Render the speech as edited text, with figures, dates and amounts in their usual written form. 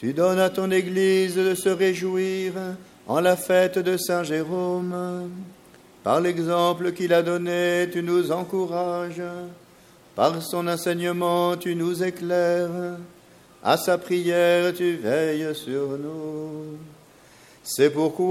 Tu donnes à ton Église de se réjouir en la fête de Saint Jérôme. Par l'exemple qu'il a donné, tu nous encourages. Par son enseignement, tu nous éclaires. À sa prière, tu veilles sur nous. C'est pourquoi